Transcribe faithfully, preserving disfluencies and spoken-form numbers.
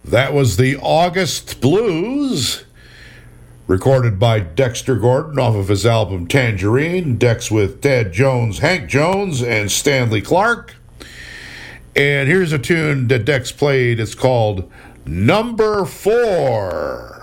That was the August Blues, recorded by Dexter Gordon off of his album Tangerine. Dex with Ted Jones, Hank Jones, and Stanley Clark. And here's a tune that Dex played. It's called Number Four.